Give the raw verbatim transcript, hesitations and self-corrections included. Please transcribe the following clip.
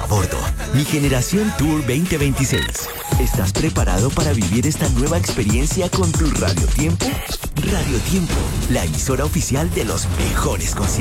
a bordo. Mi Generación Tour veinte veintiséis. ¿Estás preparado para vivir esta nueva experiencia con tu Radio Tiempo? Radio Tiempo, la emisora oficial de los mejores conciertos.